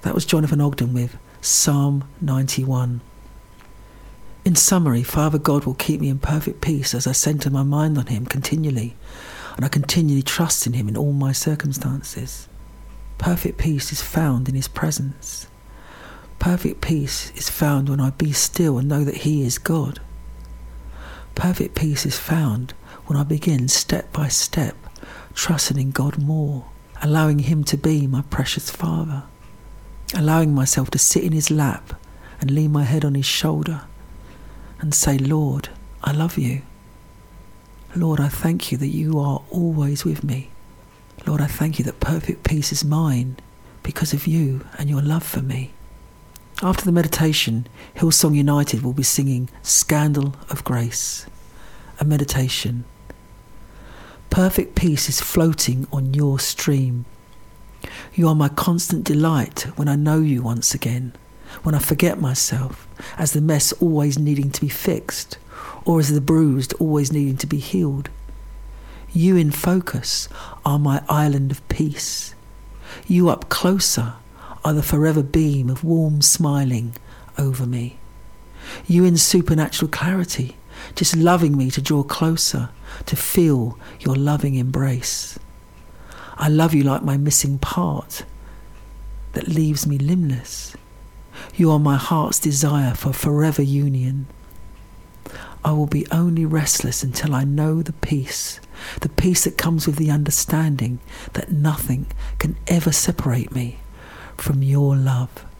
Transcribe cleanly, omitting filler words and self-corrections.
That was Jonathan Ogden with Psalm 91. In summary, Father God will keep me in perfect peace as I centre my mind on him continually, and I continually trust in him in all my circumstances. Perfect peace is found in his presence. Perfect peace is found when I be still and know that he is God. Perfect peace is found when I begin step by step trusting in God more, allowing him to be my precious Father, allowing myself to sit in his lap and lean my head on his shoulder and say, Lord, I love you. Lord, I thank you that you are always with me. Lord, I thank you that perfect peace is mine because of you and your love for me. After the meditation, Hillsong United will be singing Scandal of Grace, a meditation. Perfect peace is floating on your stream. You are my constant delight when I know you once again, when I forget myself, as the mess always needing to be fixed, or as the bruised always needing to be healed. You in focus are my island of peace. You up closer are the forever beam of warm smiling over me. You in supernatural clarity, just loving me to draw closer, to feel your loving embrace. I love you like my missing part that leaves me limbless. You are my heart's desire for forever union. I will be only restless until I know the peace that comes with the understanding that nothing can ever separate me from your love.